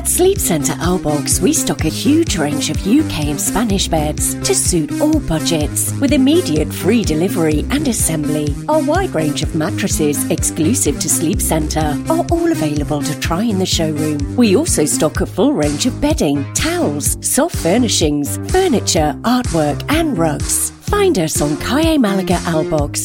At Sleep Centre Aalborg, we stock a huge range of UK and Spanish beds to suit all budgets, with immediate free delivery and assembly. Our wide range of mattresses, exclusive to Sleep Centre, are all available to try in the showroom. We also stock a full range of bedding, towels, soft furnishings, furniture, artwork and rugs. Find us on Calle Malaga Aalborg